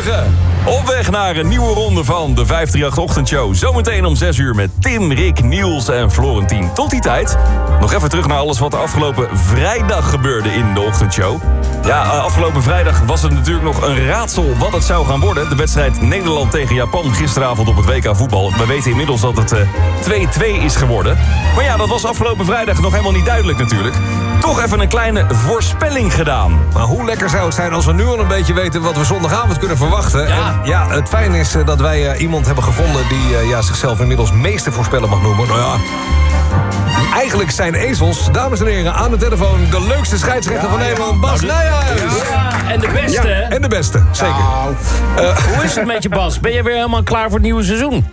Goedemorgen. Op weg naar een nieuwe ronde van de 538-ochtendshow. Zometeen om 6 uur met Tim, Rick, Niels en Florentien. Tot die tijd nog even terug naar alles wat er afgelopen vrijdag gebeurde in de ochtendshow. Ja, afgelopen vrijdag was het natuurlijk nog een raadsel wat het zou gaan worden. De wedstrijd Nederland tegen Japan gisteravond op het WK voetbal. We weten inmiddels dat het 2-2 is geworden. Maar ja, dat was afgelopen vrijdag nog helemaal niet duidelijk natuurlijk. Toch even een kleine voorspelling gedaan. Maar hoe lekker zou het zijn als we nu al een beetje weten wat we zondagavond kunnen verwachten. Ja. En ja, het fijn is dat wij iemand hebben gevonden die zichzelf inmiddels meestervoorspeller mag noemen. Nou ja, eigenlijk zijn ezels, dames en heren, aan de telefoon de leukste scheidsrechter van Nederland, Bas Nijhuis. Ja, en de beste, hè? En de beste, zeker. Hoe is het met je, Bas? Ben je weer helemaal klaar voor het nieuwe seizoen?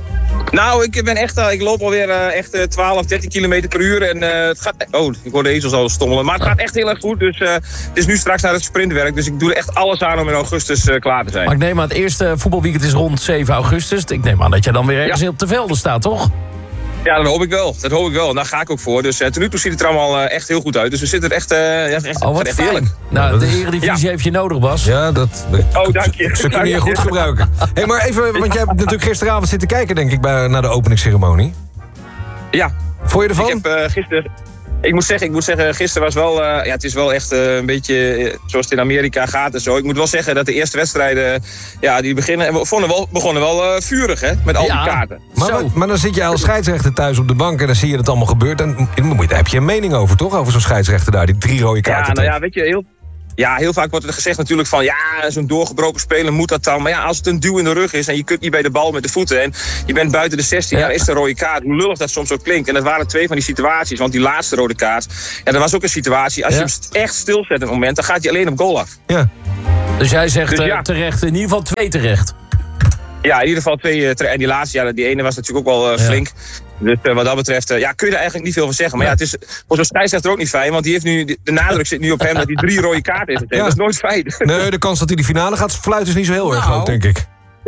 Nou, ik loop alweer echt 12, 13 kilometer per uur. En het gaat... Oh, ik hoor de ezels al stommelen. Maar het gaat echt heel erg goed. Dus het is nu straks naar het sprintwerk. Dus ik doe er echt alles aan om in augustus klaar te zijn. Maar ik neem aan, het eerste voetbalweekend is rond 7 augustus. Ik neem aan dat je dan weer ergens op de velden staat, toch? Ja, dat hoop ik wel. En daar ga ik ook voor. Dus ten nu toe ziet het er allemaal echt heel goed uit. Dus we zitten er echt, wat echt fijn. heerlijk. Nou, de Eredivisie heeft je nodig, Bas. Ja, dank je. Ze kunnen je goed gebruiken. Hey, maar even, want jij hebt natuurlijk gisteravond zitten kijken, denk ik, naar de openingsceremonie. Ja. Vond je ervan? Ik heb gisteren... Ik moet zeggen, gisteren was wel... het is wel echt een beetje zoals het in Amerika gaat en zo. Ik moet wel zeggen dat de eerste wedstrijden... die begonnen wel vurig, hè? Met al die kaarten. Maar dan zit je als scheidsrechter thuis op de bank en dan zie je het allemaal gebeuren. En daar heb je een mening over, toch? Over zo'n scheidsrechter daar, die 3 rode kaarten. Ja, weet je, heel vaak wordt er gezegd natuurlijk van... ja, zo'n doorgebroken speler moet dat dan. Maar ja, als het een duw in de rug is en je kunt niet bij de bal met de voeten... en je bent buiten de 16, is het een rode kaart. Hoe lullig dat soms ook klinkt. En dat waren 2 van die situaties. Want die laatste rode kaart, dat was ook een situatie... als je hem echt stilzet in het moment, dan gaat hij alleen op goal af. Ja. Dus jij zegt terecht, in ieder geval 2 terecht. Ja, in ieder geval 2 en die laatste, die ene was natuurlijk ook wel flink. Dus wat dat betreft, kun je er eigenlijk niet veel van zeggen. Maar ja, het is voor zo'n scheidsrechter ook niet fijn. Want die heeft nu, de nadruk zit nu op hem dat hij 3 rode kaarten heeft gegeven. Dat is nooit fijn. Nee, de kans dat hij de finale gaat fluiten is niet zo heel erg groot, denk ik.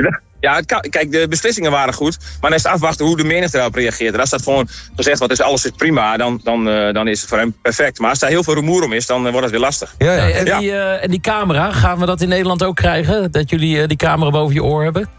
Ja, kijk, de beslissingen waren goed. Maar dan is het afwachten hoe de menigte daarop reageert. En als dat gewoon gezegd wordt, alles is prima, dan is het voor hem perfect. Maar als daar heel veel rumoer om is, dan wordt het weer lastig. Ja. En die camera, gaan we dat in Nederland ook krijgen? Dat jullie die camera boven je oor hebben?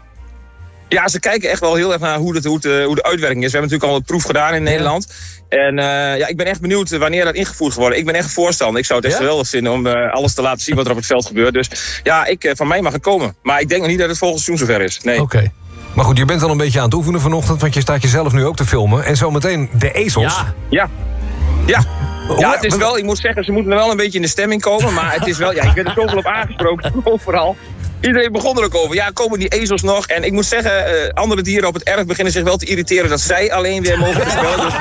Ja, ze kijken echt wel heel erg naar hoe de uitwerking is. We hebben natuurlijk al een proef gedaan in Nederland. En ik ben echt benieuwd wanneer dat ingevoerd gaat worden. Ik ben echt voorstander. Ik zou het echt geweldig vinden om alles te laten zien wat er op het veld gebeurt. Dus ja, van mij mag het komen. Maar ik denk nog niet dat het volgend seizoen zover is. Nee. Oké. Maar goed, je bent al een beetje aan het oefenen vanochtend, want je staat jezelf nu ook te filmen. En zometeen de ezels. Ja, het is wel, ik moet zeggen, ze moeten er wel een beetje in de stemming komen. Maar het is wel, ik ben er zoveel op aangesproken, overal. Iedereen begon er ook over. Ja, komen die ezels nog? En ik moet zeggen, andere dieren op het erf beginnen zich wel te irriteren dat zij alleen weer mogen spelen. Dus,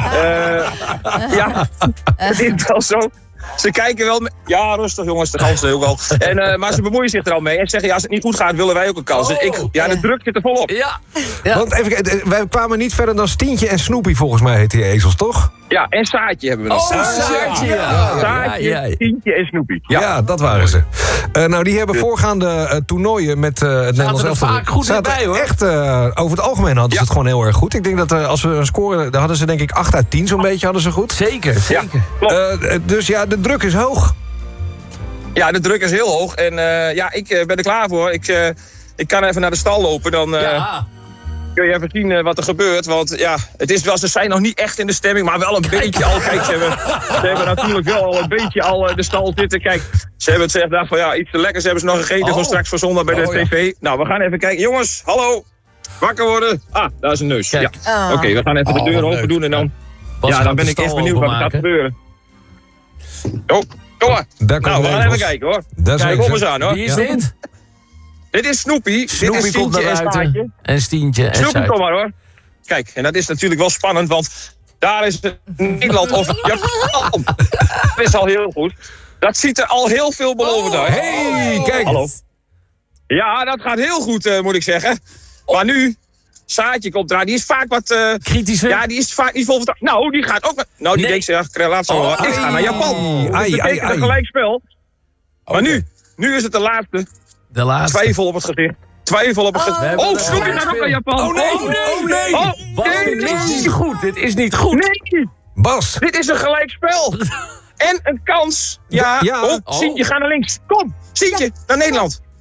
het is wel zo. Ze kijken wel... Ja, rustig jongens, de ganzen ook al. Maar ze bemoeien zich er al mee en zeggen, als het niet goed gaat, willen wij ook een kans. Dus de druk zit er volop. Ja. Want even, wij kwamen niet verder dan Stientje en Snoopy, volgens mij heet die ezels, toch? Ja, en Saatje hebben we nog. Saatje. Saatje, Stientje en Snoopy. Ja, dat waren ze. Die hebben voorgaande toernooien met het Nederlands elftal. Vaak goed bij, hoor. Echt, over het algemeen hadden ze het gewoon heel erg goed. Ik denk dat als we een score, daar hadden ze denk ik 8 uit 10 zo'n beetje hadden ze goed. Zeker. Ja, klopt. Dus ja, de druk is hoog. Ja, de druk is heel hoog. En ik ben er klaar voor. Ik kan even naar de stal lopen. Dan kun je even zien wat er gebeurt. Want ja, het is wel, ze zijn nog niet echt in de stemming. Maar wel een beetje al. Kijk, ze hebben natuurlijk wel al een beetje al de stal zitten. Kijk, ze hebben het gezegd van iets te lekkers hebben ze nog gegeten voor straks voor zondag bij de tv. Nou, we gaan even kijken. Jongens, hallo. Wakker worden. Ah, daar is een neus. Ja. Oké, we gaan even de deur open doen en dan... Dan ben ik echt benieuwd wat er gaat gebeuren. Oh, kom maar. We gaan even kijken hoor. Kijk, kom eens aan hoor. Wie is dit? Dit is Snoopy. Snoopy dit is komt naar buiten. En Stientje en Snoopy, kom maar hoor. Kijk, en dat is natuurlijk wel spannend, want daar is Nederland of Japan. Dat is al heel goed. Dat ziet er al heel veelbelovend uit. Hey, kijk. Hallo. Ja, dat gaat heel goed, moet ik zeggen. Maar nu... Saatje komt eraan, die is vaak wat... kritisch. Ja, die is vaak niet vol vertrouwen. Nou, die gaat ook... Nou, die denkt zich, laat zo ik ga naar Japan. Dat betekent een gelijkspel. Maar nu is het de laatste. De laatste. Twijfel op het gezicht. Oh, Snoopy gaat ook naar Japan. Oh nee. Bas, dit is niet goed. Dit is niet goed. Nee. Bas. Dit is een gelijkspel. En een kans. Ja. Sientje, ga naar links. Kom, Sientje, naar Nederland.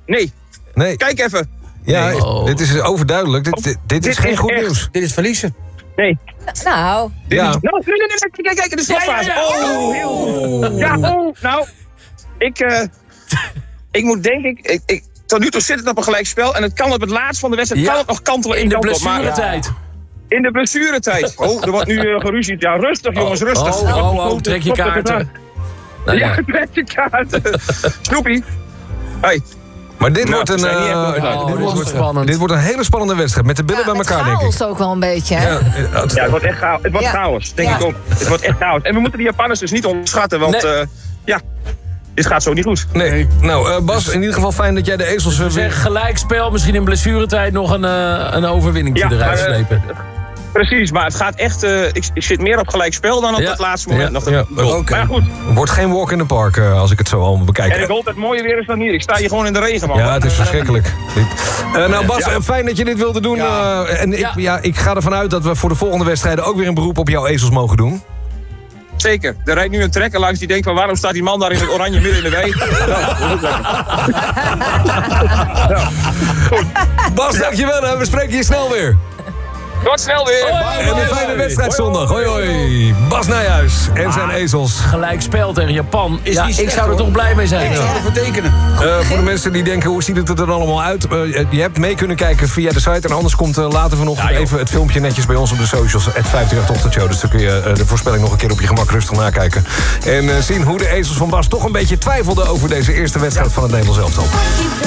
Nee. Kijk even. Ja, dit is overduidelijk. Dit is geen goed nieuws. Dit is verliezen. Nee. Nou. Ja. Kijk, de slotfase. Ik moet denken, tot nu toe zit het op een gelijkspel. En het kan op het laatst van de wedstrijd kan het nog kantelen in de blessuretijd. In de blessuretijd. Er wordt nu geruzied. Ja, rustig jongens, rustig. Trek je kaarten. Trek je kaarten. Snoepie. Hey. Maar dit wordt dit wordt een hele spannende wedstrijd. Met de billen bij elkaar, denk ik. Chaos ook wel een beetje, hè? Ja, het wordt echt chaos. Het wordt chaos, denk ik ook. Het wordt echt chaos. En we moeten de Japanners dus niet onderschatten, want dit gaat zo niet goed. Nee. Nou, Bas, in ieder geval fijn dat jij de ezels... Zeg, gelijkspel, misschien in blessuretijd nog een overwinning eruit slepen. Precies, maar het gaat echt... ik zit meer op gelijkspel dan op het laatste moment nog. Maar goed. Wordt geen walk in the park, als ik het zo allemaal bekijk. En ik hoop dat het mooie weer is dan hier. Ik sta hier gewoon in de regen, man. Ja, het is verschrikkelijk. Nou, Bas, fijn dat je dit wilde doen. Ik ga ervan uit dat we voor de volgende wedstrijden ook weer een beroep op jouw ezels mogen doen. Zeker. Er rijdt nu een trekker langs die denkt van... waarom staat die man daar in het oranje midden in de wei? Bas, dankjewel. Hè. We spreken je snel weer. Tot snel weer. En een fijne wedstrijd zondag. Hoi, hoi. Bas Nijhuis en zijn ezels. Gelijkspel tegen Japan. Ik zou er toch blij mee zijn. Ik zou ervoor tekenen. Voor de mensen die denken, hoe ziet het er dan allemaal uit? Je hebt mee kunnen kijken via de site. En anders komt later vanochtend even het filmpje netjes bij ons op de socials. Het 538-ochtendshow. Dus dan kun je de voorspelling nog een keer op je gemak rustig nakijken. En zien hoe de ezels van Bas toch een beetje twijfelden over deze eerste wedstrijd van het Nederlands elftal.